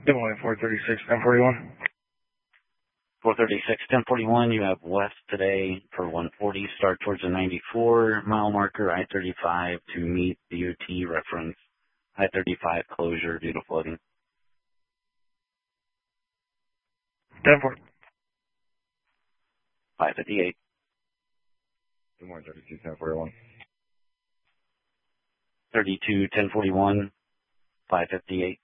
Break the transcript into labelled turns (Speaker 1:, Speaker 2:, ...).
Speaker 1: Good morning, 436, 1041.
Speaker 2: 436, 1041, you have west today for 140, start towards the 94-mile marker, I-35 to meet DOT reference, I-35 closure due to flooding.
Speaker 1: 1040.
Speaker 2: 558.
Speaker 3: Good morning, 32, 1041.
Speaker 2: 32, 1041, 558.